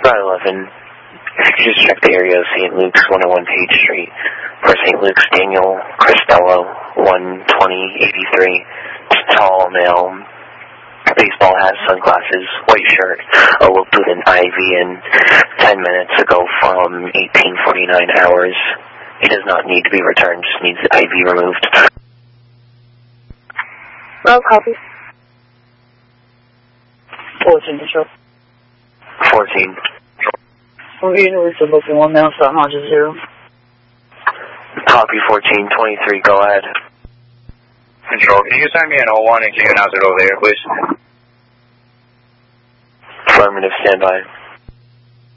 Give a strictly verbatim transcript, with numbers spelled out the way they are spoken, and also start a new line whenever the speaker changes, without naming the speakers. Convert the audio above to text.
Route eleven. If you could just check the area of Saint Luke's, one oh one Page Street. For Saint Luke's, Daniel Cristello, one twenty eighty-three. Tall male, baseball hat, sunglasses, white shirt, eloped with an I V in ten minutes ago from eighteen forty-nine hours. He does not need to be returned, just needs the I V removed.
Well, copy. fourteen, control.
fourteen.
We're getting reached a booking one now, so I'm not just zero.
Copy fourteen twenty-three, go ahead.
Control, can you send me an oh one and can you announce it over there, please?
Affirmative, standby.